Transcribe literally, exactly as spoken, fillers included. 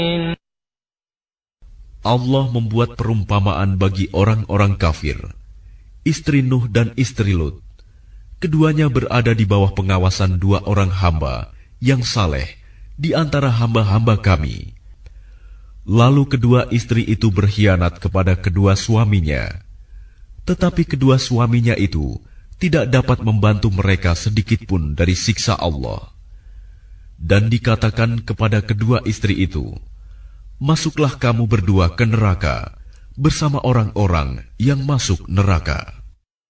Allah membuat perumpamaan bagi orang-orang kafir, istri Nuh dan istri Lut. Keduanya berada di bawah pengawasan dua orang hamba yang saleh di antara hamba-hamba kami. Lalu kedua istri itu berkhianat kepada kedua suaminya. Tetapi kedua suaminya itu tidak dapat membantu mereka sedikitpun dari siksa Allah. Dan dikatakan kepada kedua istri itu, "Masuklah kamu berdua ke neraka bersama orang-orang yang masuk neraka."